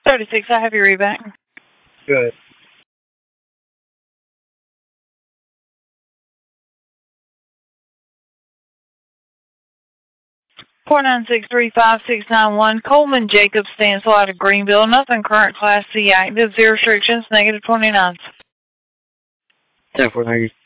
36, I have your readback. Good. Four 9635691 Coleman Jacob Stansel out of Greenville. Nothing current, Class C active. 0 restrictions, -29. 10-4, thank you.